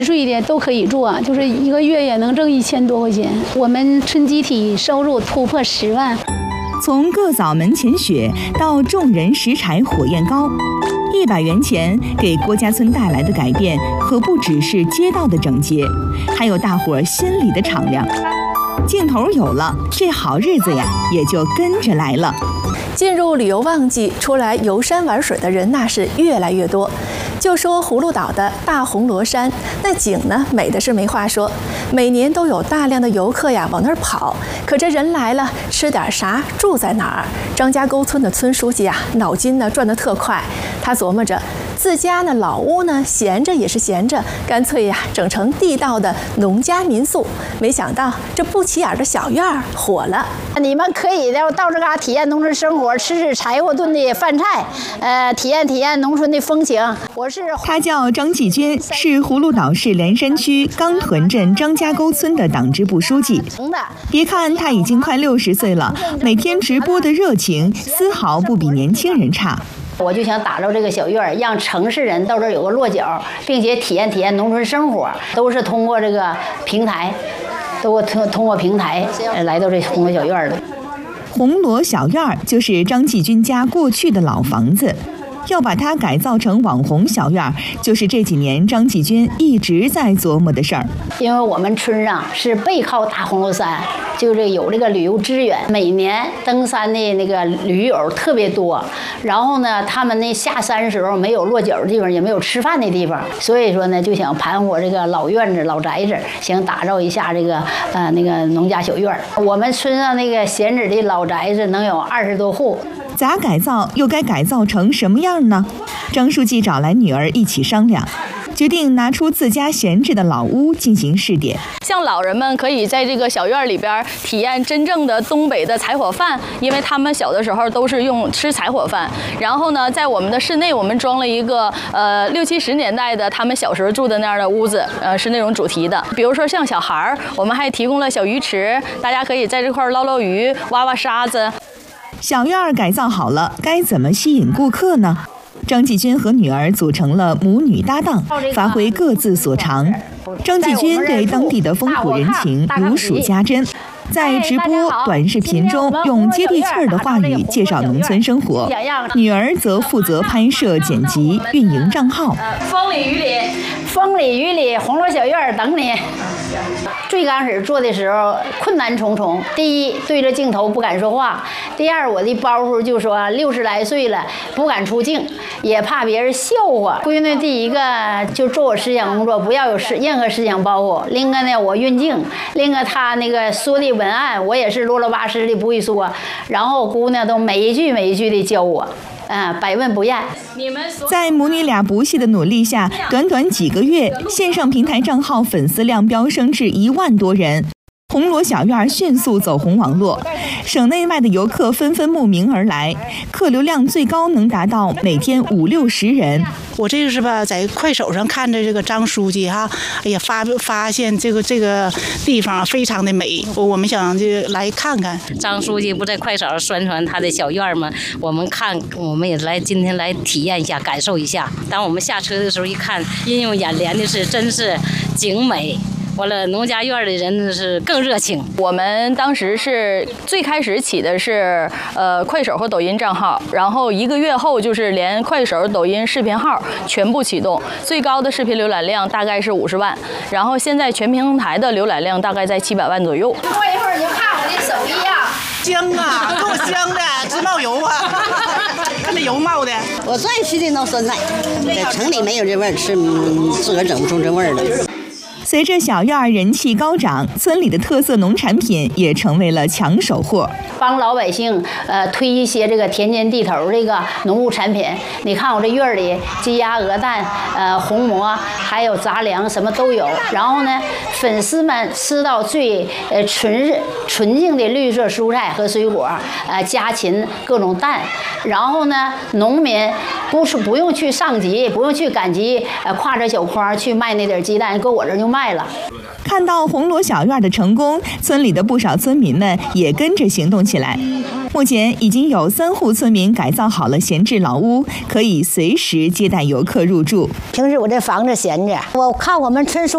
税的都可以做，就是一个月也能挣1000多块钱。我们村集体收入突破10万。 从各枣门前雪到众人拾柴火焰高，100元钱给郭家村带来的改变，可不只是街道的整洁，还有大伙儿心里的敞亮。劲头有了，这好日子呀也就跟着来了。 进入旅游旺季，出来游山玩水的人那是越来越多。就说葫芦岛的大红螺山，那景呢美的是没话说，每年都有大量的游客呀往那儿跑。可这人来了，吃点啥，住在哪儿？张家沟村的村书记啊，脑筋呢转得特快，他琢磨着自家呢老屋呢闲着也是闲着，干脆呀整成地道的农家民宿。没想到这不起眼的小院儿火了。 你们可以到这嘎体验农村生活，吃柴火炖的饭菜，体验农村的风情。 他叫张继军，是葫芦岛市连山区冈屯镇张家沟村的党支部书记。别看他已经快60岁了，每天直播的热情丝毫不比年轻人差。 我就想打造这个小院，让城市人到这儿有个落脚，并且体验农村生活，都是通过这个平台，通过平台来到这红螺小院的。 红螺小院就是张继军家过去的老房子。要把它改造成网红小院，就是这几年张继军一直在琢磨的事儿。 因为我们村上是背靠大红螺山，就是有这个旅游资源，每年登山的那个驴友特别多。然后呢，他们那下山的时候没有落脚的地方，也没有吃饭的地方，所以说呢，就想盘活这个老院子、老宅子，想打造一下这个那个农家小院。我们村上那个闲置的老宅子能有20多户。 咋改造又该改造成什么样呢？张书记找来女儿一起商量，决定拿出自家闲置的老屋进行试点。 像老人们可以在这个小院里边体验真正的东北的柴火饭，因为他们小的时候都是吃柴火饭。然后呢，在我们的室内，我们装了一个60、70年代的他们小时候住的那样的屋子，是那种主题的。比如说像小孩儿，我们还提供了小鱼池，大家可以在这块捞鱼、挖沙子。 小院改造好了，该怎么吸引顾客呢？张继军和女儿组成了母女搭档，发挥各自所长。张继军对当地的风土人情如数家珍，在直播、短视频中用接地气儿的话语介绍农村生活。女儿则负责拍摄、剪辑、运营账号。 风里雨里，红螺小院等你。最刚开始做的时候困难重重，第一对着镜头不敢说话，第二我的包袱就说60来岁了不敢出镜，也怕别人笑话。闺女第一个就做我思想工作，不要有任何思想包袱。另一个呢，我运镜，另一个她那个说的文案我也是啰啰巴嗦的不会说，然后姑娘都每一句的教我。百问不厌。 在母女俩不懈的努力下，短短几个月，线上平台账号粉丝量飙升至1万多人。红螺小院迅速走红网络，省内外的游客纷纷慕名而来，客流量最高能达到每天50、60人。 我这个是吧，在快手上看着这个张书记哈，哎呀发现这个地方非常的美，我们想就来看看。 张书记不在快手上宣传他的小院吗？我们也今天来体验一下，感受一下。当我们下车的时候一看，映入眼帘的是真是景美。完了，农家院的人是更热情。 我们当时是最开始起的是快手和抖音账号，然后1个月后就是连快手、抖音视频号全部启动，最高的视频浏览量大概是50万，然后现在全平台的浏览量大概在700万左右。 过一会儿你就看我的手艺啊， 香啊，够香的，直冒油啊，看这油冒的。 我最爱吃的弄酸菜，在城里没有这味儿，吃自个儿整不出这味儿来。 随着小院人气高涨，村里的特色农产品也成为了抢手货， 帮老百姓推一些这个田间地头这个农务产品。你看我这院里鸡鸭鹅蛋红馍还有杂粮什么都有。然后呢，粉丝们吃到最纯净的绿色蔬菜和水果，家禽各种蛋。然后呢，农民不用去上集，不用去赶集，挎着小筐去卖那点鸡蛋，搁我这就卖了。 看到红螺小院的成功，村里的不少村民们也跟着行动起来。目前已经有3户村民改造好了闲置老屋，可以随时接待游客入住。 平时我这房子闲着，我看我们村书